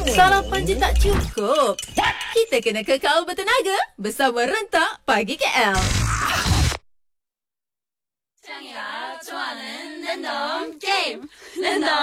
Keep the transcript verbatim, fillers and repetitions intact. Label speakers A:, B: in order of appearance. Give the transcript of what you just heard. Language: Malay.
A: Sarapan je tak cukup. Kita kena kekal bertenaga bersama Rentak Pagi K L. 想要做人人懂 game 人懂